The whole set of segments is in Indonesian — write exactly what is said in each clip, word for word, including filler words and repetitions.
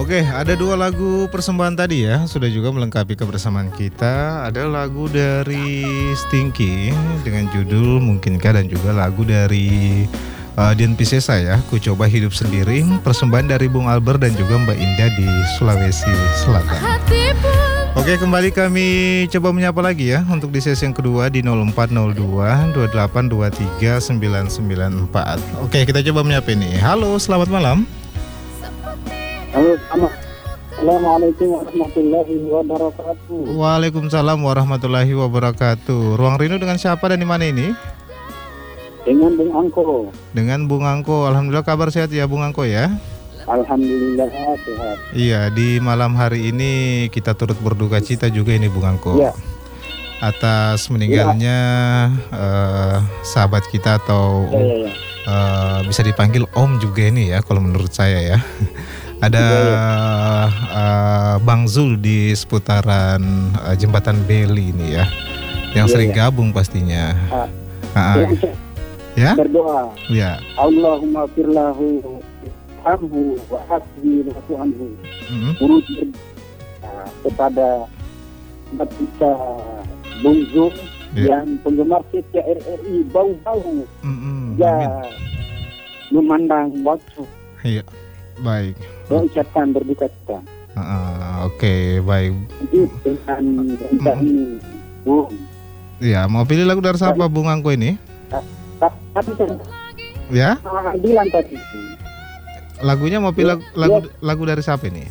Oke, ada dua lagu persembahan tadi ya, sudah juga melengkapi kebersamaan kita. Ada lagu dari Stinky dengan judul Mungkinkah, dan juga lagu dari uh, Dian Piscesa ya, Ku Coba Hidup Sendiri. Persembahan dari Bung Albert dan juga Mbak Indah di Sulawesi Selatan. Oke, kembali kami coba menyapa lagi ya untuk di sesi yang kedua di nol empat nol dua dua delapan dua tiga sembilan sembilan empat. Oke, kita coba menyapa ini. Halo, selamat malam. Halo, Assalamualaikum warahmatullahi wabarakatuh. Waalaikumsalam warahmatullahi wabarakatuh. Ruang Rindu dengan siapa dan di mana ini? Dengan Bung Angko. Dengan Bung Angko. Alhamdulillah kabar sehat ya Bung Angko ya. Alhamdulillah sehat. Iya, di malam hari ini kita turut berduka cita juga ini Bung Angko. Iya. Atas meninggalnya ya. uh, sahabat kita atau ya, ya, ya. Uh, bisa dipanggil Om juga ini ya kalau menurut saya ya. Ada ya, ya. Uh, Bang Zul di seputaran uh, Jembatan Beli ini ya, yang ya, sering ya. gabung pastinya. Ah. Uh, ya? Berdoa. Ya. Allahumma firlahu hamhu wa hasbi wa anhu. Urus uh, kepada umat kita Bung Zul ya. yang penggemar setia R R I bau-bau. Mm-hmm. Ya, memandang waktu. Iya. Baik. Saya ucapkan berduka cita. Uh, Oke, okay, baik. Jadi dengan rencana ini, Bung. Iya, mau pilih lagu dari siapa Bung Angko ini? Tapi saya ya? bilang tadi. Lagunya mau pilih ya, lagu ya. lagu dari siapa ini?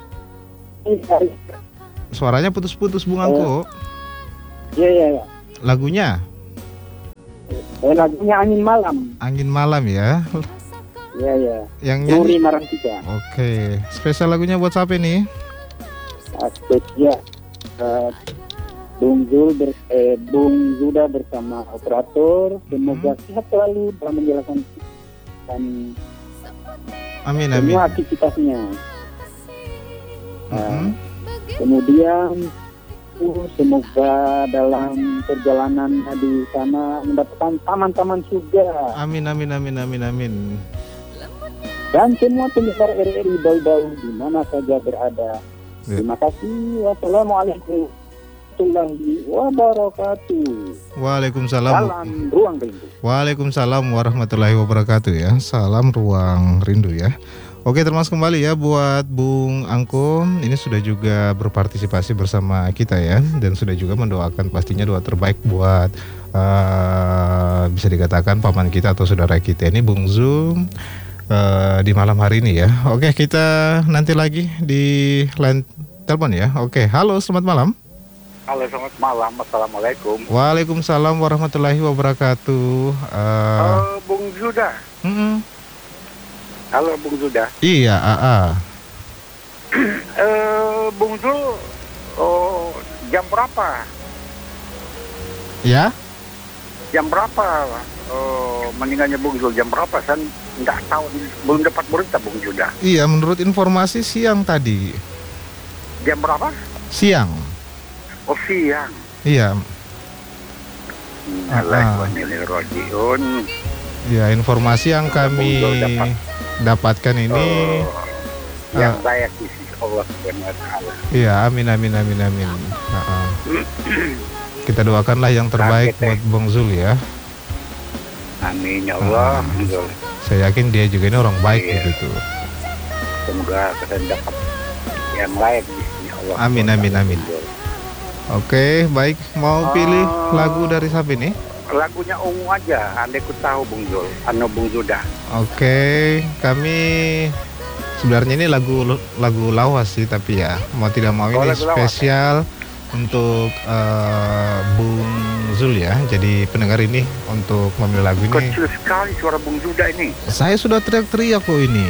Suaranya putus-putus Bung Angko. Iya, iya, iya. Lagunya? Eh, lagunya Angin Malam. Angin Malam ya. Iya, iya. Yang nyanyi Marang Tiga. Oke, spesial lagunya buat siapa nih? Uh, spesial uh, Bung Zul ber, eh, Bung Zuda bersama operator. Semoga hmm. sehat selalu dalam menjalankan dan amin, amin. semua aktivitasnya. Uh, hmm. Kemudian semoga dalam perjalanan di sana mendapatkan taman-taman surga. Amin, amin, amin, amin, amin. Dan semua pendengar R R I bau-bau di mana saja berada. Ya. Terima kasih. Wassalamualaikum warahmatullahi wabarakatuh. Waalaikumsalam. Salam Ruang Rindu. Waalaikumsalam warahmatullahi wabarakatuh ya. Salam Ruang Rindu ya. Oke, termasuk kembali ya buat Bung Angko. Ini sudah juga berpartisipasi bersama kita ya, dan sudah juga mendoakan pastinya doa terbaik buat uh, bisa dikatakan paman kita atau saudara kita ini Bung Zoom uh, di malam hari ini ya. Oke, kita nanti lagi di line telepon ya. Oke, halo, selamat malam. Halo, selamat malam. Assalamualaikum. Waalaikumsalam warahmatullahi wabarakatuh. Uh, uh, Bung Zuda. Mm-mm. Halo Bung Zuda. Iya, A A. uh, Bung Zul, oh, jam berapa? Ya? Jam berapa? Oh, meninggalnya Bung Zul jam berapa? Saya nggak tahu, belum dapat berita Bung Zuda. Iya, menurut informasi siang tadi. Jam berapa? Siang. Oh, siang. Iya. Alhamdulillahirrahmanirrahim. Ya, informasi yang kami dapat. dapatkan ini oh, yang uh, layak di sisi Allah Subhanahu wa taala. Iya, amin, amin, amin, amin. Uh-uh. Kita doakanlah yang terbaik nah, buat Bung Zul ya. Amin ya Allah. Uh, saya yakin dia juga ini orang baik iya. Begitu. Semoga kita dapat yang layak di sisi Allah. Amin, amin, amin. Oke, baik. Mau pilih uh, lagu dari siapa ini? Lagunya ungu aja, andai ku tahu Bung Zul, anu Bung Zuda. Oke, kami sebenarnya ini lagu lagu lawas sih, tapi ya mau tidak mau oh, ini spesial lawas, ya? Untuk uh, Bung Zul ya. Jadi pendengar ini untuk memilih lagu ini. Kecil sekali suara Bung Zuda ini. Saya sudah teriak-teriak kok ini.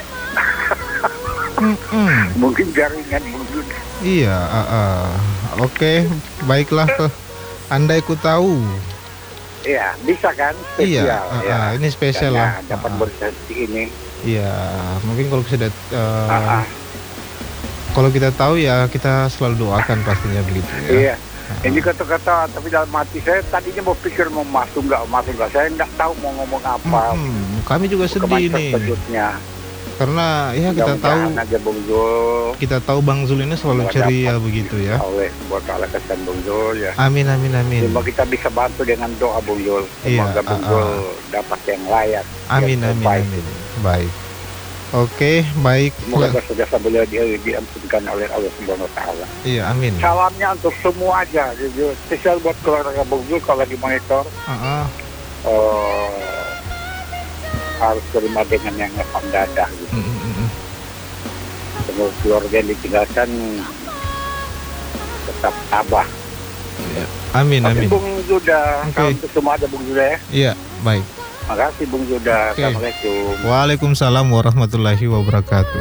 Mungkin jaringan Bung Zuda. Iya, uh, uh. Oke, baiklah. Andai ku tahu. Iya, bisa kan? Spesial. Iya, uh, ya. uh, ini spesial lah. Dapat uh, bersendi ini. Iya, mungkin kalau kita uh, uh, uh. kalau kita tahu ya kita selalu doakan pastinya begitu ya. Iya. Uh, ini kata-kata, tapi dalam hati saya tadinya mau pikir mau masuk nggak masuk nggak. Saya nggak tahu mau ngomong apa. Hmm, kami juga sedih ini. Terkejutnya. Karena ya kita tahu aja Bung Zul. Kita tahu Bang Zul ini selalu ceria begitu ya. Oleh buat Allah kesan Bung Zul ya. Amin amin amin. Semoga kita bisa bantu dengan doa Bung Zul. Semoga iya, Bung uh, uh. Zul dapat yang layak. Amin yang amin amin. Baik. Oke, baik. Semoga dosa-dosa beliau di- diampunkan oleh Allah Subhanahu wa taala. Iya, amin. Salamnya untuk semua aja, jujur. Spesial buat keluarga Bung Zul kalau lagi monitor. Uh-uh. Uh, harus terima dengan yang lapang dada gitu. Mm-mm. Semoga keluarga yang ditinggalkan tetap tabah. Iya. Amin Oke, amin. Bung Zuda, Oke. salam untuk semua ada Bung Zuda ya. Iya, baik. Makasih Bung Zuda. Oke. Assalamualaikum. Waalaikumsalam warahmatullahi wabarakatuh.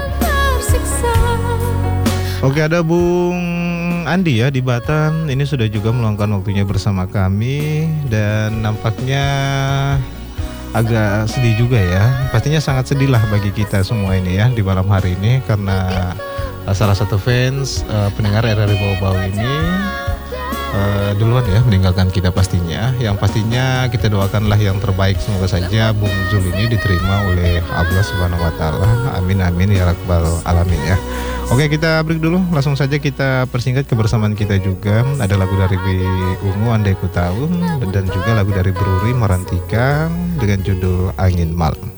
Oke, ada Bung Andi ya di Batam. Ini sudah juga meluangkan waktunya bersama kami dan nampaknya agak sedih juga ya. Pastinya sangat sedih lah bagi kita semua ini ya di malam hari ini karena uh, salah satu fans uh, pendengar R R I Bau-Bau ini uh, duluan ya meninggalkan kita pastinya. Yang pastinya kita doakanlah yang terbaik, semoga saja Bung Zul ini diterima oleh Allah Subhanahu wa taala. Amin amin ya rabbal alamin ya. Oke, kita break dulu. Langsung saja kita persingkat kebersamaan kita juga. Ada lagu dari Ungu Andai Ku Tahu dan juga lagu dari Bruri Marantika dengan judul Angin Malam.